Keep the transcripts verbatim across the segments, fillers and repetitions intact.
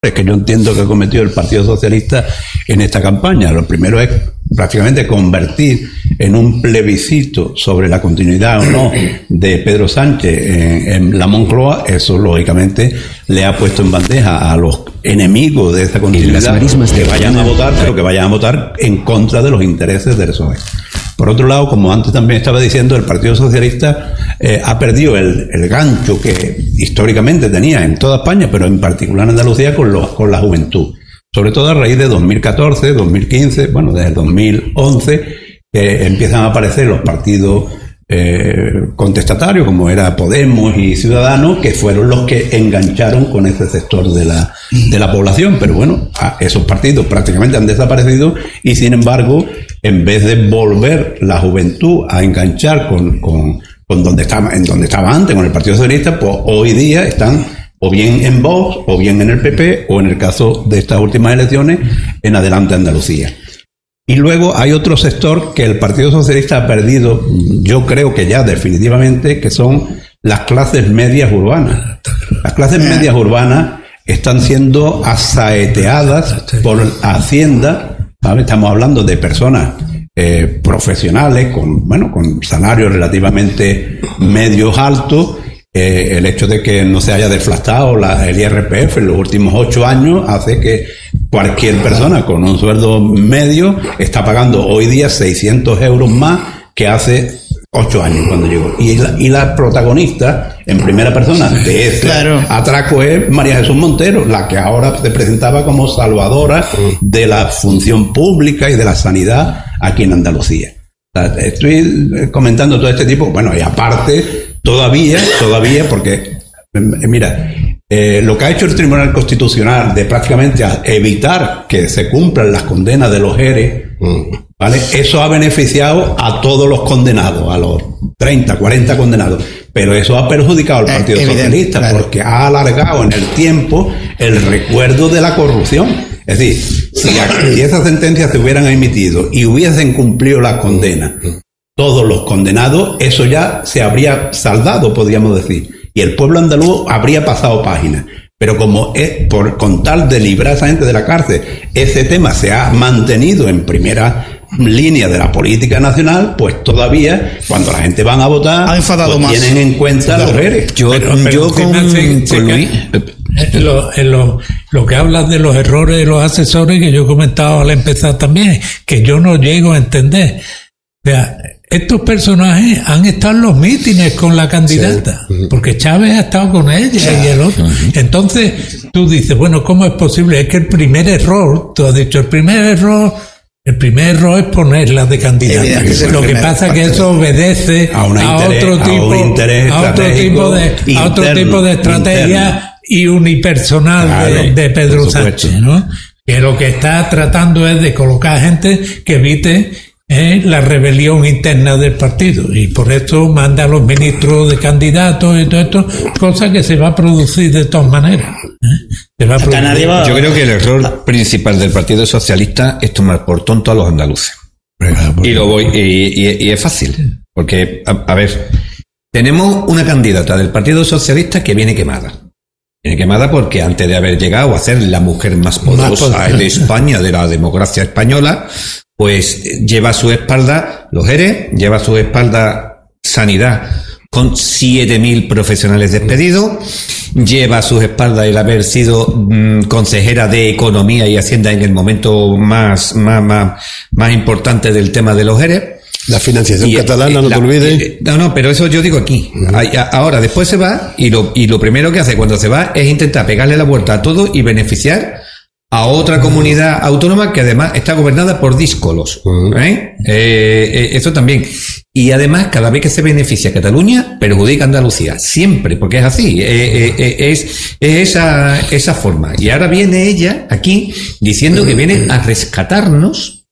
que yo entiendo que ha cometido el Partido Socialista en esta campaña. Lo primero es prácticamente convertir en un plebiscito sobre la continuidad o no de Pedro Sánchez en, en la Moncloa. Eso lógicamente le ha puesto en bandeja a los enemigos de esa continuidad que vayan a votar, pero que vayan a votar en contra de los intereses del P S O E. Por otro lado, como antes también estaba diciendo, el Partido Socialista eh, ha perdido el, el gancho que históricamente tenía en toda España, pero en particular en Andalucía, con, los, con la juventud. Sobre todo a raíz de dos mil catorce, dos mil quince, bueno, desde el dos mil once, que empiezan a aparecer los partidos eh, contestatarios, como era Podemos y Ciudadanos, que fueron los que engancharon con ese sector de la, de la población. Pero bueno, esos partidos prácticamente han desaparecido y, sin embargo, en vez de volver la juventud a enganchar con, con, con donde estaba, en donde estaba antes, con el Partido Socialista, pues hoy día están o bien en Vox, o bien en el P P, o en el caso de estas últimas elecciones, en Adelante Andalucía. Y luego hay otro sector que el Partido Socialista ha perdido, yo creo que ya definitivamente, que son las clases medias urbanas. Las clases medias urbanas están siendo asaeteadas por Hacienda, ¿sabes? Estamos hablando de personas eh, profesionales con, bueno, con salarios relativamente medios altos. Eh, el hecho de que no se haya deflactado la, el I R P F en los últimos ocho años hace que cualquier persona con un sueldo medio está pagando hoy día seiscientos euros más que hace ocho años cuando llegó. Y la, y la protagonista en primera persona de ese claro. atraco es María Jesús Montero, la que ahora se presentaba como salvadora de la función pública y de la sanidad aquí en Andalucía. Estoy comentando todo este tipo, bueno, y aparte, todavía, todavía, porque, mira, eh, lo que ha hecho el Tribunal Constitucional de prácticamente evitar que se cumplan las condenas de los ERE, ¿vale? Eso ha beneficiado a todos los condenados, a los treinta, cuarenta condenados, pero eso ha perjudicado al Partido eh, Socialista, claro. porque ha alargado en el tiempo el recuerdo de la corrupción. Es decir, si, si esas sentencias se hubieran emitido y hubiesen cumplido las condenas, todos los condenados, eso ya se habría saldado, podríamos decir, y el pueblo andaluz habría pasado página. Pero como es por con tal de librar a esa gente de la cárcel, ese tema se ha mantenido en primera línea de la política nacional, pues todavía cuando la gente van a votar, ha enfadado pues más. Tienen en cuenta los errores. Yo, pero, pero yo con, con, con Luis, en lo, en lo, lo que hablas de los errores de los asesores, que yo he comentado al empezar también, que yo no llego a entender. O sea, estos personajes han estado en los mítines con la candidata, sí. porque Chávez ha estado con ella sí. y el otro. Entonces, tú dices, bueno, ¿cómo es posible? Es que el primer error, tú has dicho, el primer error, el primer error es ponerla de candidata. Lo que pasa es que eso obedece a, una a interés, otro tipo, a, interés a otro tipo de, interno, a otro tipo de estrategia interno. Y unipersonal claro, de, de Pedro Sánchez, ¿no? Que lo que está tratando es de colocar gente que evite Eh, la rebelión interna del partido, y por eso manda a los ministros de candidatos y todo esto, cosa que se va a producir de todas maneras. ¿eh? Se va a producir. Yo creo que el error principal del Partido Socialista es tomar por tonto a los andaluces. Y lo voy y, y, y es fácil, porque a, a ver, tenemos una candidata del Partido Socialista que viene quemada. Viene quemada porque antes de haber llegado a ser la mujer más poderosa, más poderosa de España, de la democracia española, pues lleva a su espalda los ERE, lleva a su espalda sanidad con siete mil profesionales despedidos, lleva a su espalda el haber sido mmm, consejera de Economía y Hacienda en el momento más, más, más, más importante del tema de los ERE. La financiación y, catalana, eh, no la, te olvides. Eh, no, no, pero eso yo digo aquí. Uh-huh. Ahora, después se va y lo, y lo primero que hace cuando se va es intentar pegarle la vuelta a todo y beneficiar a otra comunidad autónoma que además está gobernada por díscolos. Uh-huh. ¿eh? Eh, eh, eso también. Y además, cada vez que se beneficia a Cataluña, perjudica a Andalucía. Siempre, porque es así. Eh, eh, eh, es es esa, esa forma. Y ahora viene ella aquí diciendo que viene a rescatarnos.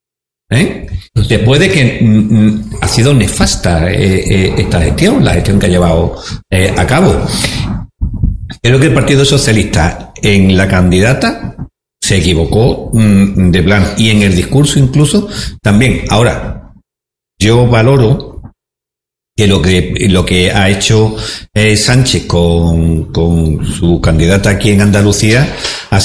¿eh? Después de que mm, ha sido nefasta eh, eh, esta gestión, la gestión que ha llevado eh, a cabo. Creo que el Partido Socialista en la candidata se equivocó mmm, de plan, y en el discurso incluso también. Ahora, yo valoro que lo que lo que ha hecho eh, Sánchez con, con su candidata aquí en Andalucía ha